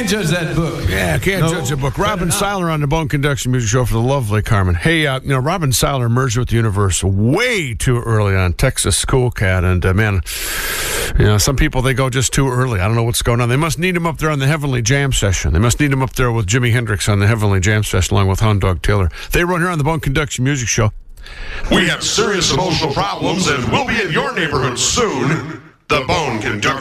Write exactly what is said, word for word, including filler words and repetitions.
judge that book. Yeah, can't No, judge a book. better Robin not. Seiler on the Bone Conduction Music Show for the lovely Carmen. Hey, uh, you know, Robin Seiler merged with the Universe way too early on Texas Cool Cat, and uh, man, you know, some people, they go just too early. I don't know what's going on. They must need him up there on the Heavenly Jam Session. They must need him up there with Jimi Hendrix on the Heavenly Jam Session along with Hound Dog Taylor. They run here on the Bone Conduction Music Show. We have serious emotional problems and we'll be in your neighborhood soon. The Bone Conduction